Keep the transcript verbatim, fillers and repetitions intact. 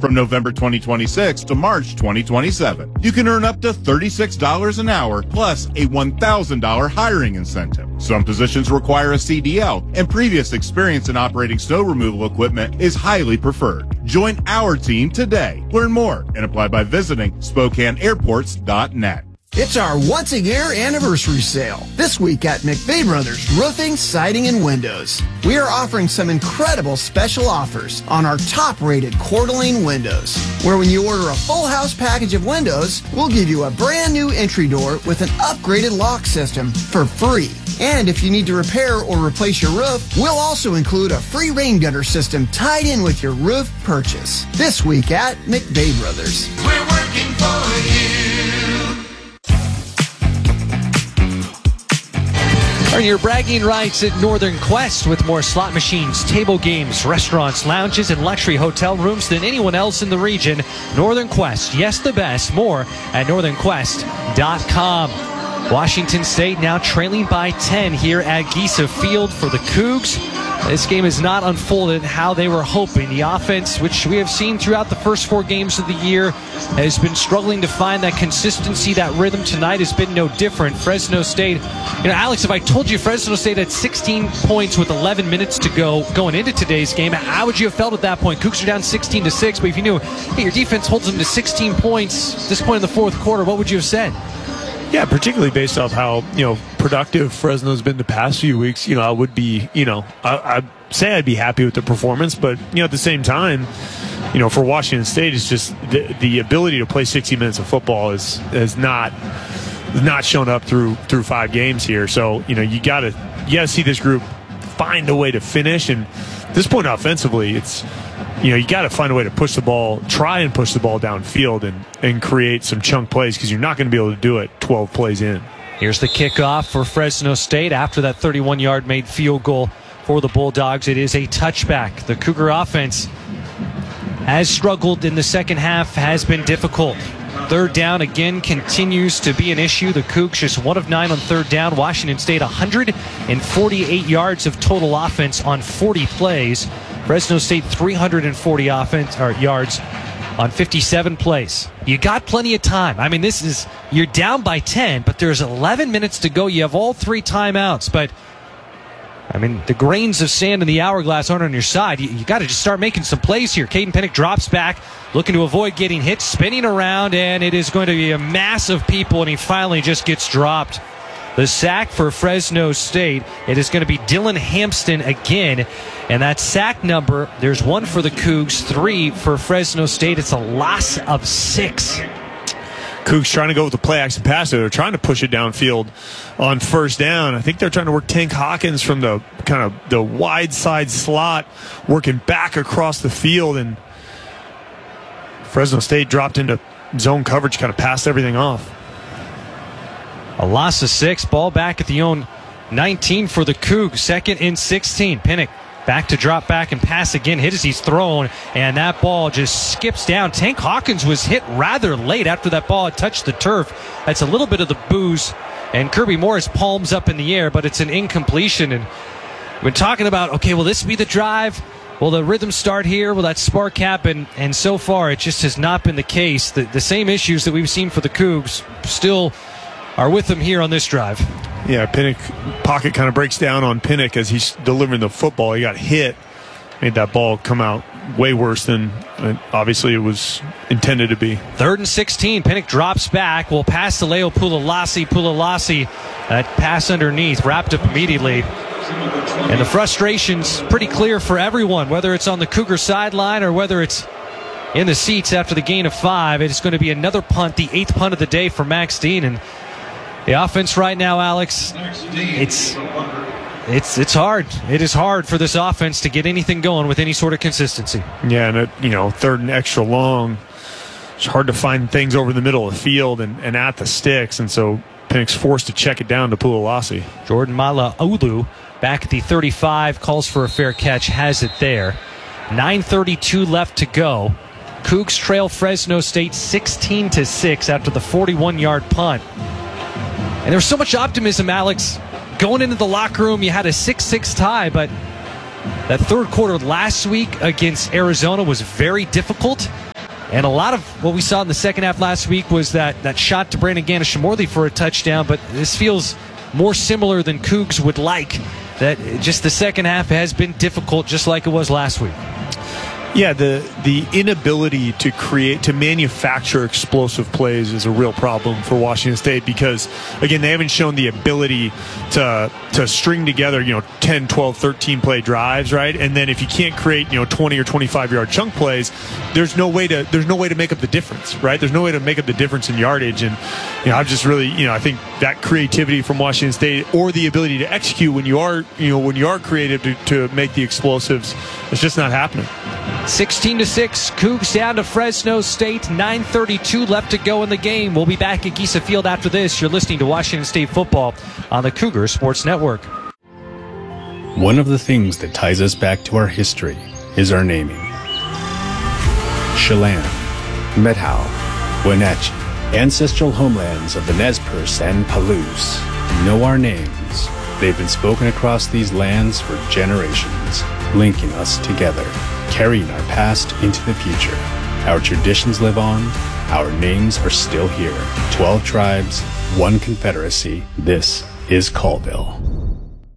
from November twenty twenty-six to March twenty twenty-seven. You can earn up to thirty-six dollars an hour plus a one thousand dollars hiring incentive. Some positions require a C D L, and previous experience in operating snow removal equipment is highly preferred. Join our team today. Learn more and apply by visiting Spokane Airports dot net. It's our once-a-year anniversary sale. This week at McVeigh Brothers Roofing, Siding, and Windows. We are offering some incredible special offers on our top-rated Coeur d'Alene windows, where when you order a full house package of windows, we'll give you a brand new entry door with an upgraded lock system for free. And if you need to repair or replace your roof, we'll also include a free rain gutter system tied in with your roof purchase. This week at McVeigh Brothers. We're working for you. Earn your bragging rights at Northern Quest with more slot machines, table games, restaurants, lounges, and luxury hotel rooms than anyone else in the region. Northern Quest, yes, the best. More at northern quest dot com. Washington State now trailing by ten here at Giesa Field for the Cougs. This game has not unfolded how they were hoping. The offense, which we have seen throughout the first four games of the year, has been struggling to find that consistency, that rhythm. Tonight has been no different. Fresno State, you know, Alex, if I told you Fresno State had sixteen points with eleven minutes to go going into today's game, how would you have felt at that point? Cougs are down sixteen to six, but if you knew, hey, your defense holds them to sixteen points at this point in the fourth quarter, what would you have said? Yeah, particularly based off how, you know, productive Fresno's been the past few weeks. You know, I would be, you know, I, I'd say I'd be happy with the performance, but, you know, at the same time, you know, for Washington State, it's just the, the ability to play sixty minutes of football is is not not shown up through through five games here. So, you know, you gotta you gotta see this group find a way to finish, and at this point offensively, it's, you know, you got to find a way to push the ball, try and push the ball downfield and, and create some chunk plays, because you're not going to be able to do it twelve plays in. Here's the kickoff for Fresno State after that thirty-one-yard made field goal for the Bulldogs. It is a touchback. The Cougar offense has struggled in the second half, has been difficult. Third down again continues to be an issue. The Cougs just one of nine on third down. Washington State one hundred forty-eight yards of total offense on forty plays. Fresno State three hundred forty offense or yards on fifty-seven plays. You got plenty of time. I mean, this is, you're down by ten, but there's eleven minutes to go. You have all three timeouts, but I mean, the grains of sand in the hourglass aren't on your side. You, you got to just start making some plays here. Caden Pinnock drops back, looking to avoid getting hit, spinning around, and it is going to be a mass of people, and he finally just gets dropped. The sack for Fresno State, it is going to be Dylan Hampston again. And that sack number, there's one for the Cougs, three for Fresno State. It's a loss of six. Cougs trying to go with the play action pass. They're trying to push it downfield on first down. I think they're trying to work Tank Hawkins from the kind of the wide side slot, working back across the field. And Fresno State dropped into zone coverage, kind of passed everything off. A loss of six. Ball back at the own nineteen for the Cougs. Second and sixteen. Pinnock back to drop back and pass again. Hit as he's thrown, and that ball just skips down. Tank Hawkins was hit rather late after that ball had touched the turf. That's a little bit of the booze. And Kirby Morris palms up in the air, but it's an incompletion. And we're talking about, okay, will this be the drive? Will the rhythm start here? Will that spark happen? And so far, it just has not been the case. The, the same issues that we've seen for the Cougs still are with them here on this drive. Yeah, Pinnock, pocket kind of breaks down on Pinnock as he's delivering the football. He got hit, made that ball come out way worse than uh, obviously it was intended to be. Third and sixteen. Pinnock drops back. Will pass to Leo Pulalasi. Pulalasi, that pass underneath, wrapped up immediately. And the frustration's pretty clear for everyone, whether it's on the Cougar sideline or whether it's in the seats after the gain of five. It's going to be another punt, the eighth punt of the day for Max Dean. And the offense right now, Alex, it's it's it's hard. It is hard for this offense to get anything going with any sort of consistency. Yeah, and, it, you know, third and extra long, it's hard to find things over the middle of the field and, and at the sticks, and so Pinnock's forced to check it down to Pulalasi. Jordan Mala'ulu back at the thirty-five, calls for a fair catch, has it there. nine thirty-two left to go. Cougs trail Fresno State sixteen to six after the forty-one-yard punt. And there was so much optimism, Alex, going into the locker room. You had a six six tie, but that third quarter last week against Arizona was very difficult. And a lot of what we saw in the second half last week was that, that shot to Brandon Ganesha-Morley for a touchdown, but this feels more similar than Cougs would like. That just the second half has been difficult, just like it was last week. Yeah, the the inability to create, to manufacture explosive plays is a real problem for Washington State because, again, they haven't shown the ability to to string together, you know, ten, twelve, thirteen play drives, right? And then if you can't create, you know, twenty or twenty-five yard chunk plays, there's no way to there's no way to make up the difference, right? There's no way to make up the difference in yardage. And, you know, I've just really, you know, I think that creativity from Washington State or the ability to execute when you are, you know, when you are creative to, to make the explosives, it's just not happening. sixteen to six, Cougs down to Fresno State. nine thirty-two left to go in the game. We'll be back at Giesa Field after this. You're listening to Washington State football on the Cougar Sports Network. One of the things that ties us back to our history is our naming. Chelan, Methow, Wenatchee, ancestral homelands of the Nez Perce and Palouse, know our names. They've been spoken across these lands for generations, linking us together, carrying our past into the future. Our traditions live on. Our names are still here. Twelve tribes, one confederacy. This is Colville.